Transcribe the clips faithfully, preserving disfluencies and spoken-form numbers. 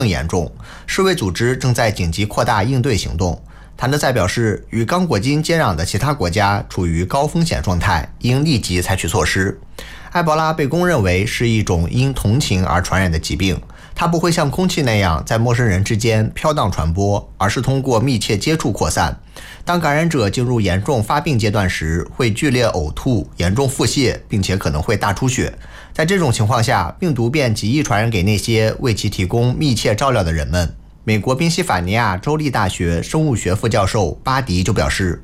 更严重，世卫组织正在紧急扩大应对行动。谭德赛表示，与刚果金接壤的其他国家处于高风险状态，应立即采取措施。埃博拉被公认为是一种因同情而传染的疾病，它不会像空气那样在陌生人之间飘荡传播，而是通过密切接触扩散。当感染者进入严重发病阶段时，会剧烈呕吐、严重腹泻，并且可能会大出血。在这种情况下，病毒便极易传染给那些为其提供密切照料的人们。美国宾夕法尼亚州立大学生物学副教授巴迪就表示，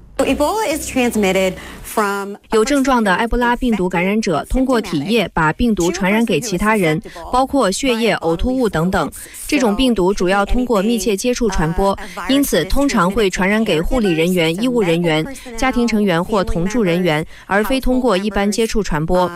有症状的埃博拉病毒感染者通过体液把病毒传染给其他人，包括血液、呕吐物等等。这种病毒主要通过密切接触传播，因此通常会传染给护理人员、医务人员、家庭成员或同住人员，而非通过一般接触传播。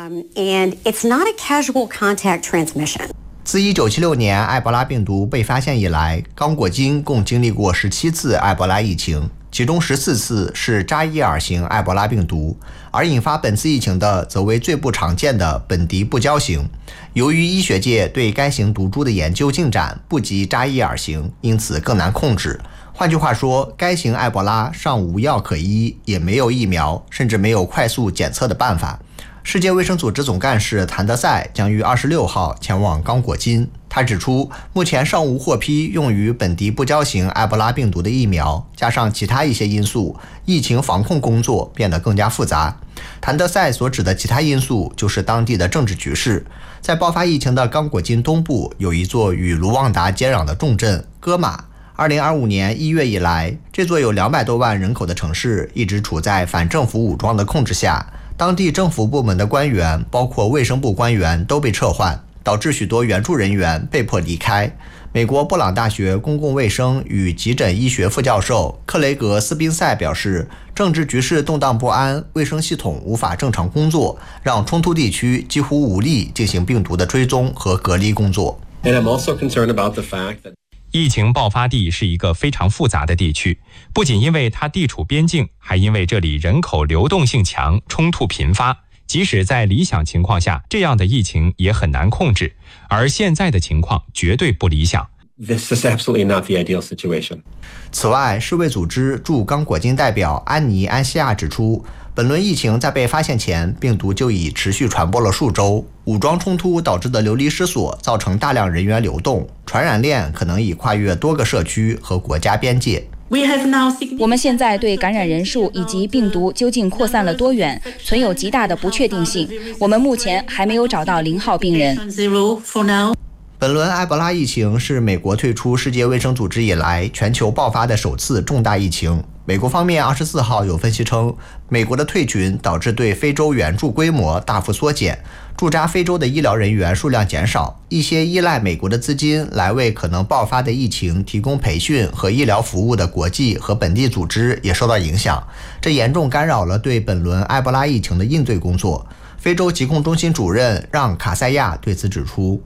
自一九七六年埃博拉病毒被发现以来，刚果金共经历过十七次埃博拉疫情，其中十四次是扎伊尔型埃博拉病毒，而引发本次疫情的则为最不常见的本迪不胶型。由于医学界对该型毒株的研究进展不及扎伊尔型，因此更难控制。换句话说，该型埃博拉尚无药可医，也没有疫苗，甚至没有快速检测的办法。世界卫生组织总干事谭德赛将于二十六号前往刚果金。他指出，目前尚无获批用于本迪不胶型埃博拉病毒的疫苗，加上其他一些因素，疫情防控工作变得更加复杂。谭德赛所指的其他因素就是当地的政治局势。在爆发疫情的刚果金东部有一座与卢旺达接壤的重镇戈马。二零二五年一月以来，这座有两百多万人口的城市一直处在反政府武装的控制下。当地政府部门的官员，包括卫生部官员都被撤换，导致许多援助人员被迫离开。美国布朗大学公共卫生与急诊医学副教授克雷格斯宾塞表示，政治局势动荡不安，卫生系统无法正常工作，让冲突地区几乎无力进行病毒的追踪和隔离工作。 And I'm also concerned about the fact that 疫情爆发地是一个非常复杂的地区，不仅因为它地处边境，还因为这里人口流动性强，冲突频发。即使在理想情况下，这样的疫情也很难控制，而现在的情况绝对不理想。 This is absolutely not the ideal situation. 此外，世卫组织驻刚果金代表安妮·安西亚指出，本轮疫情在被发现前，病毒就已持续传播了数周。武装冲突导致的流离失所，造成大量人员流动，传染链可能已跨越多个社区和国家边界。 我们现在对感染人数以及病毒究竟扩散了多远，存有极大的不确定性。我们目前还没有找到零号病人。 本轮埃博拉疫情是美国退出世界卫生组织以来全球爆发的首次重大疫情。美国方面二十四号有分析称，美国的退群导致对非洲援助规模大幅缩减，驻扎非洲的医疗人员数量减少，一些依赖美国的资金来为可能爆发的疫情提供培训和医疗服务的国际和本地组织也受到影响，这严重干扰了对本轮埃博拉疫情的应对工作。非洲疾控中心主任让卡塞亚对此指出，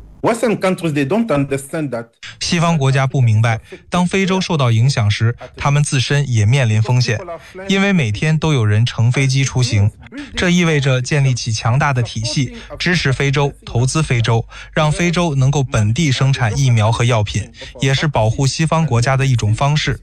西方国家不明白，当非洲受到影响时，他们自身也面临风险，因为每天都有人乘飞机出行。这意味着建立起强大的体系，支持非洲，投资非洲，让非洲能够本地生产疫苗和药品，也是保护西方国家的一种方式。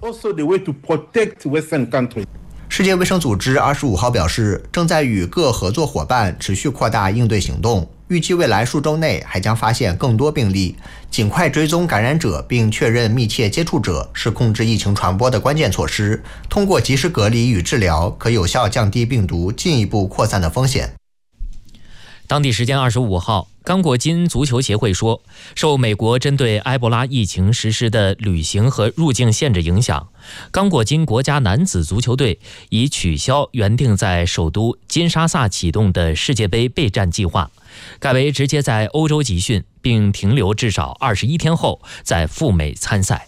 世界卫生组织二十五号表示，正在与各合作伙伴持续扩大应对行动，预计未来数周内还将发现更多病例。尽快追踪感染者并确认密切接触者是控制疫情传播的关键措施。通过及时隔离与治疗，可有效降低病毒进一步扩散的风险。 当地时间二十五号，刚果金足球协会说，受美国针对埃博拉疫情实施的旅行和入境限制影响，刚果金国家男子足球队已取消原定在首都金沙萨启动的世界杯备战计划，改为直接在欧洲集训，并停留至少二十一天后再赴美参赛。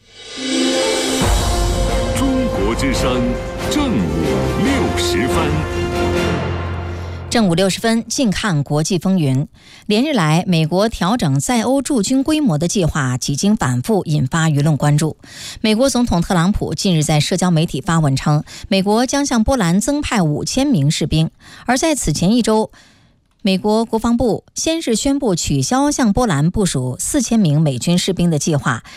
中国之声正午六十分。 正午六十分，近看国际风云。连日来，美国调整在欧驻军规模的计划几经反复，引发舆论关注。美国总统特朗普近日在社交媒体发文称，美国将向波兰增派五千名士兵。而在此前一周， 美国国防部先是宣布取消向波兰部署四千名美军士兵的计划，